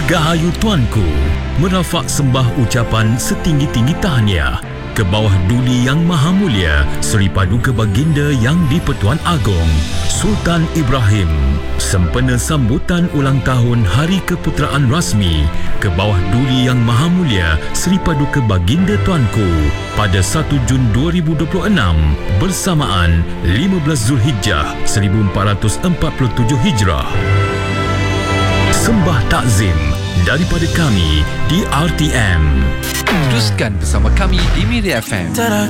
Dirgahayu Tuanku, merafak sembah ucapan setinggi-tinggi tahniah ke bawah Duli Yang Maha Mulia Seri Paduka Baginda Yang di-Pertuan Agong Sultan Ibrahim sempena sambutan ulang tahun Hari Keputeraan Rasmi ke bawah Duli Yang Maha Mulia Seri Paduka Baginda Tuanku pada 1 Jun 2026 bersamaan 15 Zulhijjah 1447 Hijrah. Sembah takzim daripada kami di RTM. Teruskan bersama kami di Media FM.